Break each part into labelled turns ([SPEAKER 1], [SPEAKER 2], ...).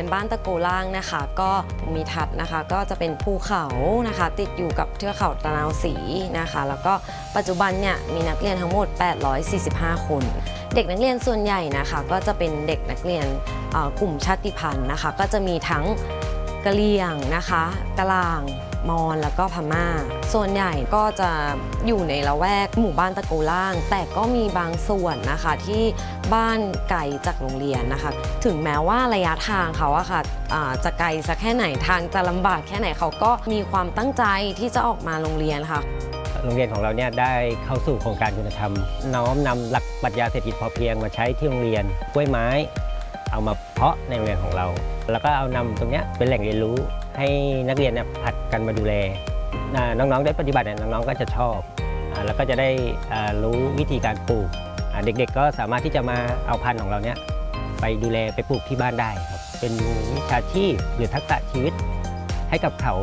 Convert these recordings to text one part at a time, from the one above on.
[SPEAKER 1] นบ้านตะโกล่างนะคะก็มีทัศน์นะคะก็จะเป็นภูเขานะคะติดอยู่กับเทือกเขาตะนาวศรีนะคะแล้วก็ปัจจุบันเนี่ยมีนักเรียนทั้งหมด845คนเด็กนักเรียนส่วนใหญ่นะคะก็จะเป็นเด็กนักเรียนกลุ่มชาติพันธุ์นะคะก็จะมีทั้งกะเหรี่ยงนะคะกะลางมอญแล้วก็พม่าส่วนใหญ่ก็จะอยู่ในละแวกหมู่บ้านตะโกล่างแต่ก็มีบางส่วนนะคะที่บ้านไกลจากโรงเรียนนะคะถึงแม้ว่าระยะทางเขาอะค่ะจะไกลสักแค่ไหนทางจะลำบากแค่ไหนเขาก็มีความตั้งใจที่จะออกมาโรงเรียนค่ะ
[SPEAKER 2] โรงเรียนของเราเนี่ยได้เข้าสู่โครงการคุณธรรมน้อมนำหลักปรัชญาเศรษฐกิจพอเพียงมาใช้ที่โรงเรียนกล้วยไม้เอามาเพาะในโรงเรียนของเราแล้วก็เอานำตรงนี้เป็นแหล่งเรียนรู้ให้นักเรียนผัดกันมาดูแลน้องๆได้ปฏิบัติน้องๆก็จะชอบแล้วก็จะได้รู้วิธีการปลูกเด็กๆก็สามารถที่จะมาเอาพันธุ์ของเราเนี่ยไปดูแลไปปลูกที่บ้านได้ครับเป็นวิชาชีพหรือทักษะชีวิตให้กับเขา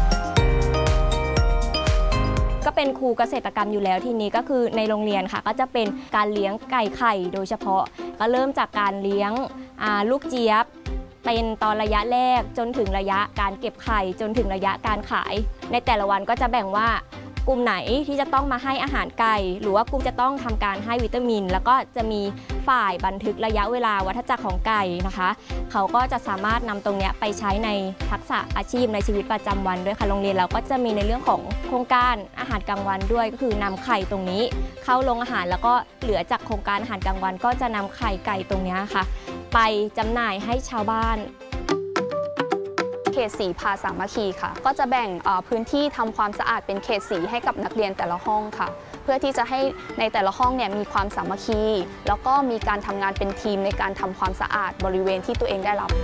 [SPEAKER 3] ก็เป็นครูเกษตรกรรมอยู่แล้วทีนี้ก็คือในโรงเรียนค่ะก็จะเป็นการเลี้ยงไก่ไข่โดยเฉพาะก็เริ่มจากการเลี้ยงลูกเจี๊ยบเป็นตอนระยะแรกจนถึงระยะการเก็บไข่จนถึงระยะการขายในแต่ละวันก็จะแบ่งว่ากลุ่มไหนที่จะต้องมาให้อาหารไก่หรือว่ากลุ่มจะต้องทำการให้วิตามินแล้วก็จะมีฝ่ายบันทึกระยะเวลาวัฏจักรของไก่นะคะเขาก็จะสามารถนำตรงนี้ไปใช้ในทักษะอาชีพในชีวิตประจำวันด้วยค่ะโรงเรียนเราก็จะมีในเรื่องของโครงการอาหารกลางวันด้วยก็คือนำไข่ตรงนี้เข้าโรงอาหารแล้วก็เหลือจากโครงการอาหารกลางวันก็จะนำไข่ไก่ตรงนี้ค่ะไปจำหน่ายให้ชาวบ้าน
[SPEAKER 4] เขตสีพาสามัคคีค่ะก็จะแบ่งพื้นที่ทำความสะอาดเป็นเขตสีให้กับนักเรียนแต่ละห้องค่ะเพื่อที่จะให้ในแต่ละห้องเนี่ยมีความสามัคคีแล้วก็มีการทำงานเป็นทีมในการทำความสะอาดบริเวณที่ตัวเองได้รับ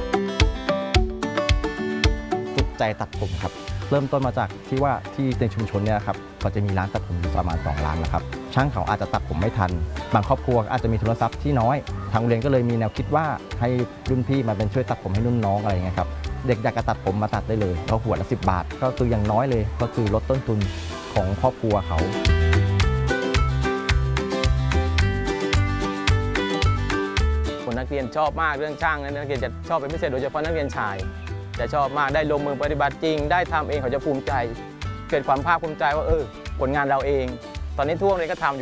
[SPEAKER 5] สุขใจตัดผมครับเริ่มต้นมาจากที่ว่าที่ในชุมชนเนี่ยครับก็จะมีร้านตัดผมอยู่ประมาณ2 ร้านนะครับช่างเขาอาจจะตัดผมไม่ทันบางครอบครัวอาจจะมีทุนทรัพย์ที่น้อยทางโรงเรียนก็เลยมีแนวคิดว่าให้รุ่นพี่มาเป็นช่วยตัดผมให้รุ่นน้องอะไรเงี้ยครับเด็กอยากจะตัดผมมาตัดได้เลยเขาหัวละ10 บาทก็คืออย่างน้อยเลยก็คือลดต้นทุนของครอบครัวเขา
[SPEAKER 6] คนนักเรียนชอบมากเรื่องช่างนักเรียนจะชอบเป็นพิเศษโดยเฉพาะนักเรียนชายจะชอบมากได้ลงมือปฏิบัติจริงได้ทำเองเขาจะภูมิใจเกิดความภาคภูมิใจว่าผลงานเราเองตอนนี้ทั่วเลยก็ทำอยู่